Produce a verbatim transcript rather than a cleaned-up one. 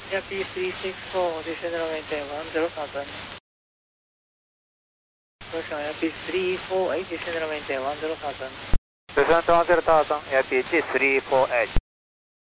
Yankee three six four, descend runway one zero thousand. Correction, Yankee three four eight, descend runway one zero thousand. Descend one zero thousand, Yankee three four eight.